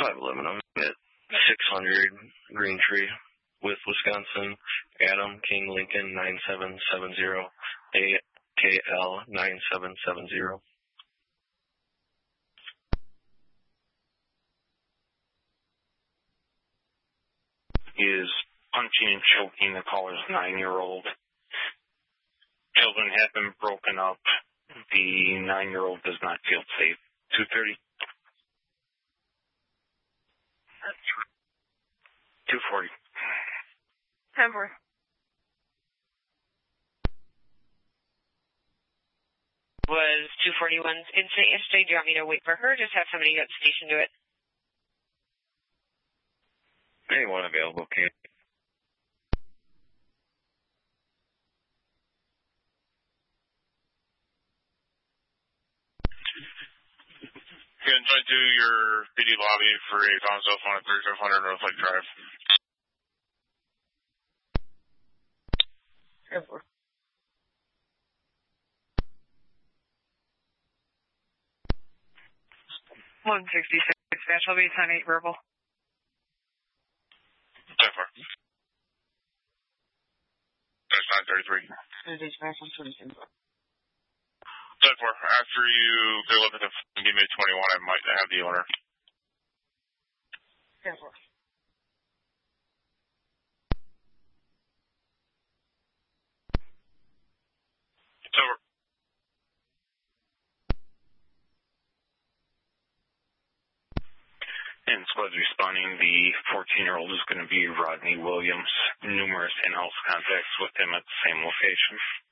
aluminum at 600 Green Tree with Wisconsin, Adam King Lincoln 9770, AKL 9770. Is punching and choking the caller's 9-year-old. Children have been broken up. The 9-year-old does not feel safe. 230. 240. 10-4. Was 241 incident yesterday? Do you want me to wait for her? Just have somebody at the station do it. Anyone available, Kate? Can I do your PD lobby for a on cell phone at 3500 North Lake Drive? 10-4. 166 dispatch. I'll be 10-8 verbal. 10-4. That's 933. Dispatch on 2010. 10-4. After you go up at the give me 21, I might have the owner. 10-4. It's over. And squad's responding. The 14-year-old is going to be Rodney Williams. Numerous in-house contacts with him at the same location.